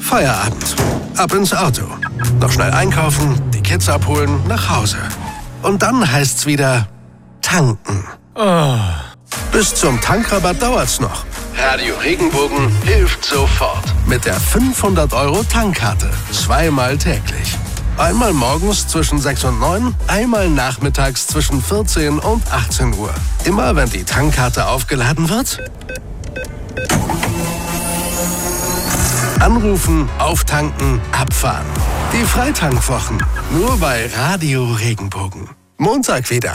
Feierabend. Ab ins Auto. Noch schnell einkaufen, die Kids abholen, nach Hause. Und dann heißt's wieder tanken. Bis zum Tankrabatt dauert's noch. Radio Regenbogen hilft sofort. Mit der 500-Euro-Tankkarte. 2-mal täglich. Einmal morgens zwischen 6 und 9, einmal nachmittags zwischen 14 und 18 Uhr. Immer wenn die Tankkarte aufgeladen wird, anrufen, auftanken, abfahren. Die Freitankwochen. Nur bei Radio Regenbogen. Montag wieder.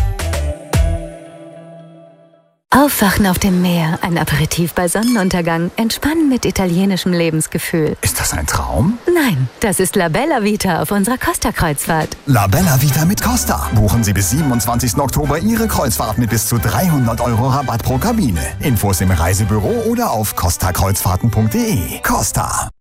Aufwachen auf dem Meer, ein Aperitif bei Sonnenuntergang, entspannen mit italienischem Lebensgefühl. Ist das ein Traum? Nein, das ist La Bella Vita auf unserer Costa-Kreuzfahrt. La Bella Vita mit Costa. Buchen Sie bis 27. Oktober Ihre Kreuzfahrt mit bis zu 300 Euro Rabatt pro Kabine. Infos im Reisebüro oder auf costakreuzfahrten.de. Costa.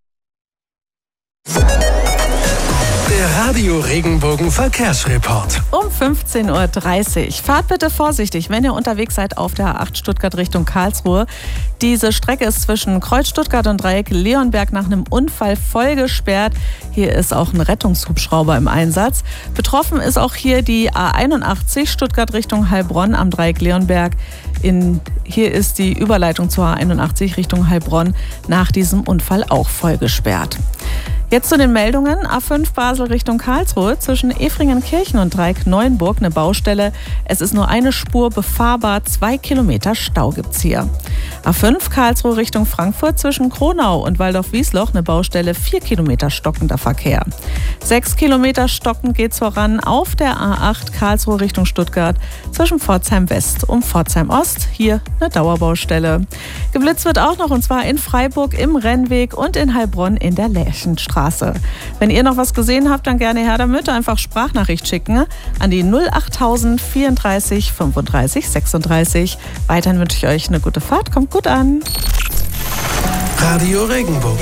Der Radio Regenbogen Verkehrsreport. Um 15:30 Uhr. Fahrt bitte vorsichtig, wenn ihr unterwegs seid auf der A8 Stuttgart Richtung Karlsruhe. Diese Strecke ist zwischen Kreuz Stuttgart und Dreieck Leonberg nach einem Unfall voll gesperrt. Hier ist auch ein Rettungshubschrauber im Einsatz. Betroffen ist auch hier die A81 Stuttgart Richtung Heilbronn am Dreieck Leonberg. Hier ist die Überleitung zur A81 Richtung Heilbronn nach diesem Unfall auch voll gesperrt. Jetzt zu den Meldungen. A5 Basel Richtung Karlsruhe zwischen Efringenkirchen und Dreieck-Neuenburg eine Baustelle. Es ist nur eine Spur befahrbar, 2 Kilometer Stau gibt's hier. A5 Karlsruhe Richtung Frankfurt zwischen Kronau und Waldorf-Wiesloch eine Baustelle, 4 Kilometer stockender Verkehr. 6 Kilometer stockend geht's voran auf der A8 Karlsruhe Richtung Stuttgart zwischen Pforzheim West und Pforzheim Ost. Hier eine Dauerbaustelle. Geblitzt wird auch noch, und zwar in Freiburg im Rennweg und in Heilbronn in der Lärchenstraße. Wenn ihr noch was gesehen habt, dann gerne her damit. Einfach Sprachnachricht schicken an die 08000 34 35 36. Weiterhin wünsche ich euch eine gute Fahrt. Kommt gut an. Radio Regenbogen.